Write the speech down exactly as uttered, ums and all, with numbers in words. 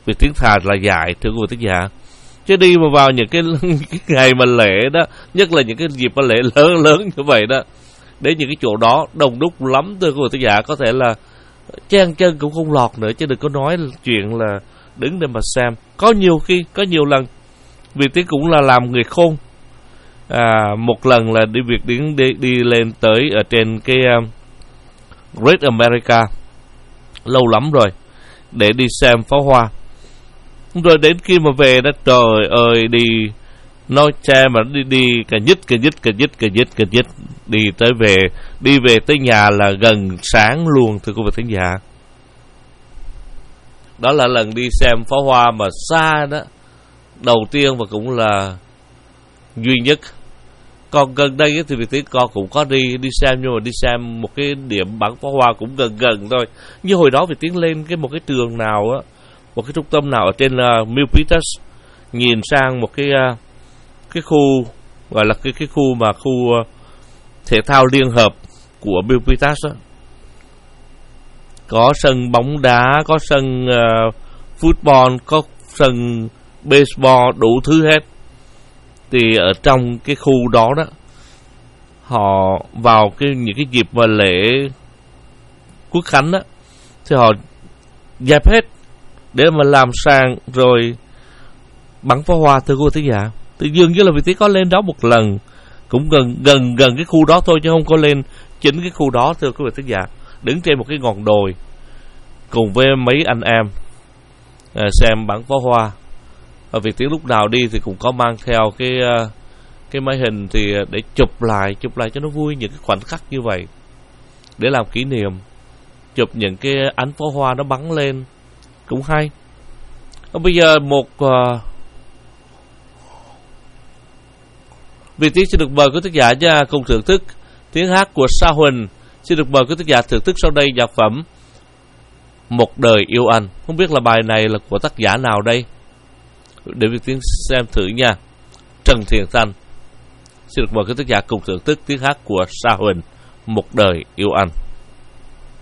Vì tiếng thà là dài, thưa quý vị thính giả. Chứ đi mà vào những cái, cái ngày mà lễ đó, nhất là những cái dịp mà lễ lớn lớn như vậy đó, đến những cái chỗ đó đông đúc lắm, thưa quý vị thính giả, có thể là chen chân cũng không lọt nữa, chứ đừng có nói chuyện là đứng để mà xem. Có nhiều khi, có nhiều lần, vì tiếng cũng là làm người khôn. À, một lần là đi việc đến đi, đi lên tới ở trên cái uh, Great America, lâu lắm rồi, để đi xem pháo hoa. Rồi đến khi mà về đó, trời ơi, đi nói xe mà đi đi cả nhít cả nhít cả nhít cả nhít cả nhít đi tới về, đi về tới nhà là gần sáng luôn, thưa quý vị thính giả. Đó là lần đi xem pháo hoa mà xa đó, đầu tiên và cũng là duy nhất. Còn gần đây thì Việt Tiến con cũng có đi đi xem, nhưng mà đi xem một cái điểm bắn pháo hoa cũng gần gần thôi. Như hồi đó Việt Tiến lên cái một cái trường nào á, một cái trung tâm nào ở trên uh, Milpitas, nhìn sang một cái uh, cái khu gọi là cái cái khu mà khu uh, thể thao liên hợp của Milpitas á, có sân bóng đá, có sân uh, football, có sân baseball, đủ thứ hết. Thì ở trong cái khu đó đó, họ vào cái những cái dịp mà lễ Quốc khánh đó, thì họ dẹp hết để mà làm sàn rồi bắn pháo hoa, thưa quý vị thính giả. Thì dường như là Việt Tiến có lên đó một lần, cũng gần gần gần cái khu đó thôi, chứ không có lên chính cái khu đó, thưa quý vị thính giả. Đứng trên một cái ngọn đồi cùng với mấy anh em à, xem bắn pháo hoa. Và Việt Tiến lúc nào đi thì cũng có mang theo cái cái máy hình thì để chụp lại, chụp lại cho nó vui những cái khoảnh khắc như vậy, để làm kỷ niệm. Chụp những cái ánh pháo hoa nó bắn lên cũng hay. Và bây giờ một uh, Việt Tiến xin được mời quý thính giả nha, cùng thưởng thức tiếng hát của Sa Huỳnh. Xin được mời quý thính giả thưởng thức sau đây nhạc phẩm Một Đời Yêu Anh. Không biết là bài này là của tác giả nào đây, để Việt Tiến xem thử nha. Trần Thiện Thanh. Xin được mời quý thính giả cùng thưởng thức tiếng hát của Sa Huỳnh, Một Đời Yêu Anh.